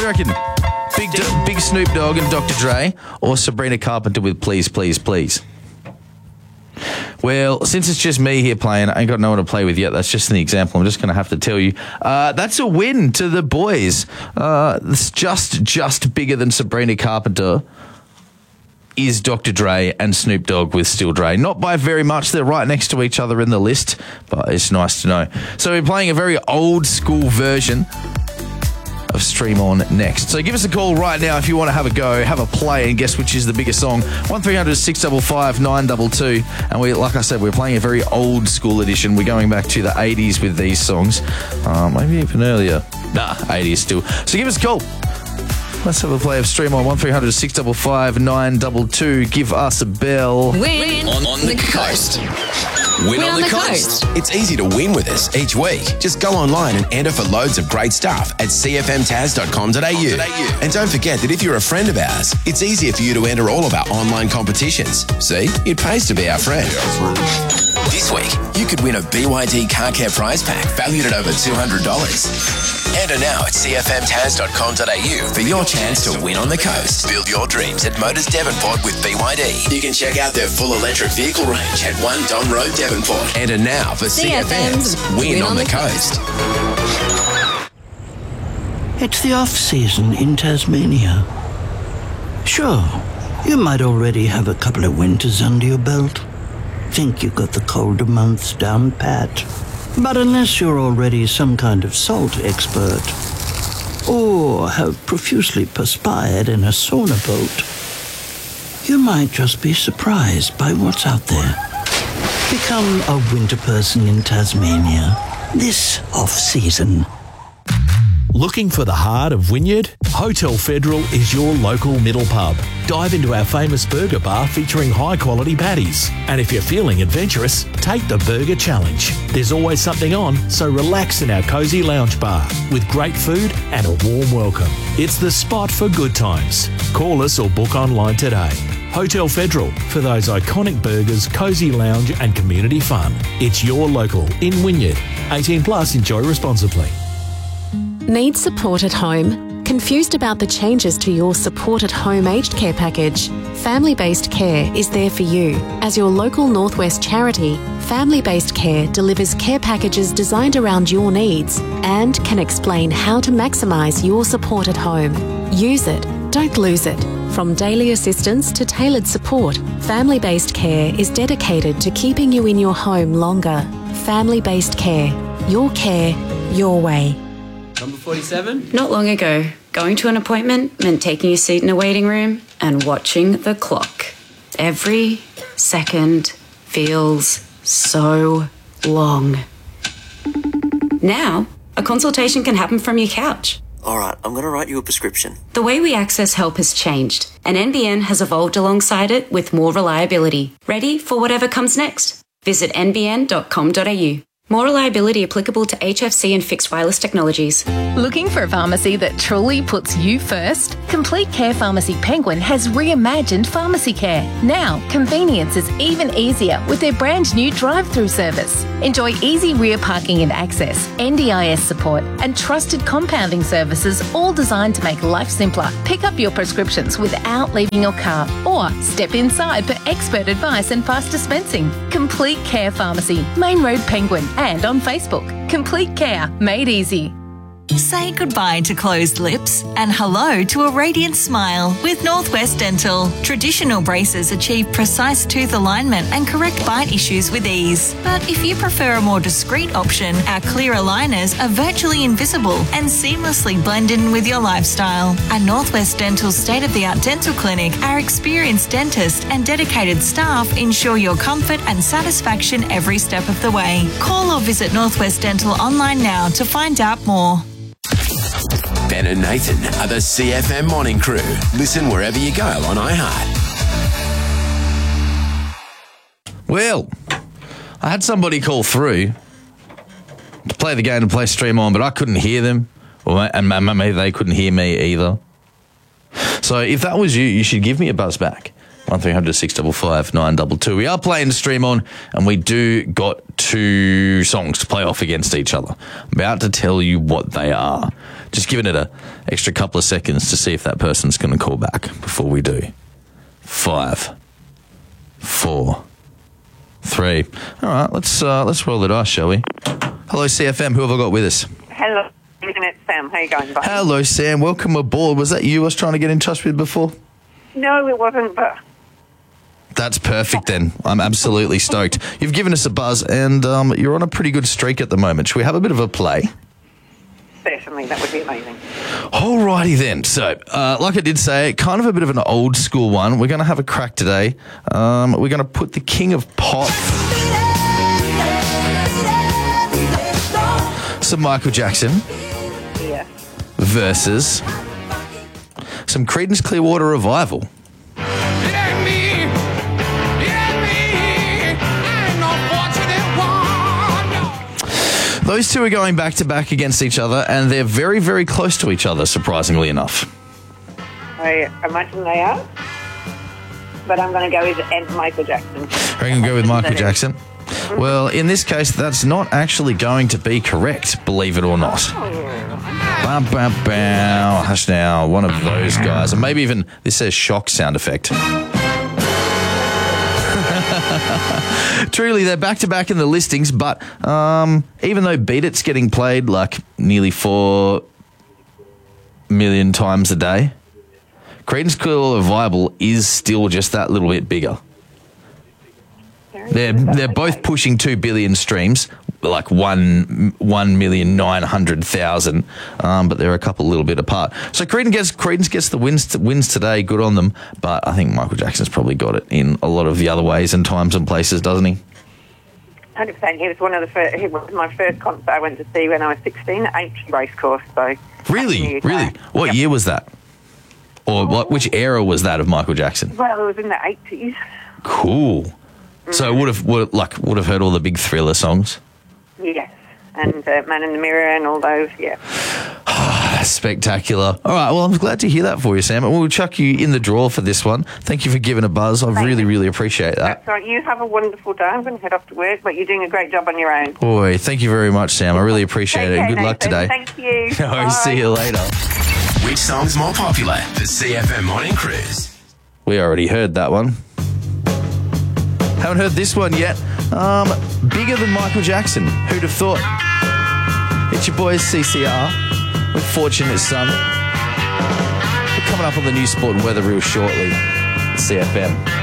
reckon? Big Snoop Dogg and Dr. Dre, or Sabrina Carpenter with Please, Please, Please? Well, since it's just me here playing, I ain't got no one to play with yet. That's just an example. I'm just going to have to tell you. That's a win to the boys. It's just bigger than Sabrina Carpenter is Dr. Dre and Snoop Dogg with Still Dre. Not by very much. They're right next to each other in the list, but it's nice to know. So we're playing a very old school version of Stream On next. So give us a call right now if you want to have a go, have a play, and guess which is the biggest song. 1300 655 922. And we, like I said, we're playing a very old school edition. We're going back to the 80s with these songs. Maybe even earlier. 80s still. So give us a call. Let's have a play of Stream On. 1300 655 922. Give us a bell. Win on the coast. Win on the coast. It's easy to win with us each week. Just go online and enter for loads of great stuff at cfmtaz.com.au. And don't forget that if you're a friend of ours, it's easier for you to enter all of our online competitions. See, it pays to be our friend. This week, you could win a BYD car care prize pack valued at over $200. Enter now at cfmtaz.com.au for your chance to win on the coast. Build your dreams at Motors Devonport with BYD. You can check out their full electric vehicle range at 1 Don Road, Devonport. Enter now for CFM's Win on the Coast. It's the off-season in Tasmania. Sure, you might already have a couple of winters under your belt. Think you got the colder months down pat. But unless you're already some kind of salt expert, or have profusely perspired in a sauna boat, you might just be surprised by what's out there. Become a winter person in Tasmania this off-season. Looking for the heart of Wynyard? Hotel Federal is your local middle pub. Dive into our famous burger bar featuring high-quality patties. And if you're feeling adventurous, take the Burger Challenge. There's always something on, so relax in our cosy lounge bar with great food and a warm welcome. It's the spot for good times. Call us or book online today. Hotel Federal, for those iconic burgers, cosy lounge and community fun. It's your local in Wynyard. 18 plus, enjoy responsibly. Need support at home? Confused about the changes to your Support at Home aged care package? Family Based Care is there for you. As your local Northwest charity, Family Based Care delivers care packages designed around your needs and can explain how to maximise your support at home. Use it, don't lose it. From daily assistance to tailored support, Family Based Care is dedicated to keeping you in your home longer. Family Based Care. Your care, your way. Number 47? Not long ago, going to an appointment meant taking a seat in a waiting room and watching the clock. Every second feels so long. Now, a consultation can happen from your couch. All right, I'm going to write you a prescription. The way we access help has changed, and NBN has evolved alongside it with more reliability. Ready for whatever comes next? Visit nbn.com.au. More reliability applicable to HFC and fixed wireless technologies. Looking for a pharmacy that truly puts you first? Complete Care Pharmacy Penguin has reimagined pharmacy care. Now, convenience is even easier with their brand new drive-through service. Enjoy easy rear parking and access, NDIS support, and trusted compounding services, all designed to make life simpler. Pick up your prescriptions without leaving your car, or step inside for expert advice and fast dispensing. Complete Care Pharmacy, Main Road, Penguin, and on Facebook. Complete Care, made easy. Say goodbye to closed lips and hello to a radiant smile with Northwest Dental. Traditional braces achieve precise tooth alignment and correct bite issues with ease. But if you prefer a more discreet option, our clear aligners are virtually invisible and seamlessly blend in with your lifestyle. At Northwest Dental's state-of-the-art dental clinic, our experienced dentist and dedicated staff ensure your comfort and satisfaction every step of the way. Call or visit Northwest Dental online now to find out more. Ben and Nathan are the CFM Morning Crew. Listen wherever you go on iHeart. Well, I had somebody call through to play the game and play Stream On, but I couldn't hear them, and maybe they couldn't hear me either. So if that was you, you should give me a buzz back. 1300 655 922. We are playing Stream On, and we do got two songs to play off against each other. I'm about to tell you what they are. Just giving it a extra couple of seconds to see if that person's going to call back before we do. 5, 4, 3. All right, let's roll the dice, shall we? Hello, CFM. Who have I got with us? Hello, it's Sam. How you going, buddy? Hello, Sam. Welcome aboard. Was that you I was trying to get in touch with before? No, it wasn't, but... That's perfect then. I'm absolutely stoked. You've given us a buzz and you're on a pretty good streak at the moment. Should we have a bit of a play? Certainly, that would be amazing. Alrighty then. So, like I did say, kind of a bit of an old school one. We're going to have a crack today. We're going to put the king of pop, some Michael Jackson, Yeah. versus some Creedence Clearwater Revival. Those two are going back to back against each other, and they're very, very close to each other, surprisingly enough. I imagine they are, but I'm going to go with Michael Jackson. Are you going to go with Michael Jackson? Well, in this case, that's not actually going to be correct, believe it or not. Bow, bow, bow. Hush now, one of those guys. And maybe even, this says shock sound effect. Truly, they're back-to-back in the listings, but even though Beat It's getting played like nearly 4 million times a day, Creedence Clearwater Revival is still just that little bit bigger. They're both pushing 2 billion streams, like 1,900,000, but they're a couple little bit apart. So Creedence gets the wins today. Good on them. But I think Michael Jackson's probably got it in a lot of the other ways and times and places, doesn't he? 100%. He was he was my first concert I went to see when I was 16 at H Racecourse. So really. What year was that? Or which era was that of Michael Jackson? Well, it was in the 80s. Cool. So would have heard all the big Thriller songs. Yes, and Man in the Mirror and all those. Yeah. Spectacular. All right, well, I'm glad to hear that for you, Sam. We'll chuck you in the draw for this one. Thank you for giving a buzz. I really, really appreciate that. That's right. You have a wonderful day. I'm going to head off to work, but you're doing a great job on your own. Boy, thank you very much, Sam. I really appreciate it. And good luck today. Thank you. No, see you later. Which song's more popular? The CFM Morning Cruise. We already heard that one. Haven't heard this one yet. Bigger than Michael Jackson. Who'd have thought? It's your boys CCR with Fortunate Son. We're coming up on the new Sport and Weather real shortly. CFM.